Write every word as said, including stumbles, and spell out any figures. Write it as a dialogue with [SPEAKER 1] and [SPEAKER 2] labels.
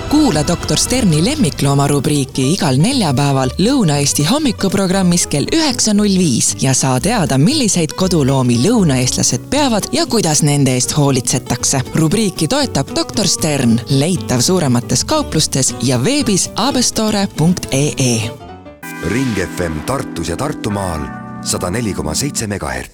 [SPEAKER 1] Kuula doktor Sterni lemmiklooma rubriiki igal neljapäeval Lõuna-Eesti hommikuprogrammis kell üheksa null viis ja saa teada, milliseid koduloomi lõunaeestlased peavad ja kuidas nende eest hoolitsetakse. Rubriiki toetab doktor Stern, leitav suuremates kauplustes ja veebis abestore punkt ee.
[SPEAKER 2] Ring F M Tartus ja Tartumaal sada neli koma seitse megahertsi.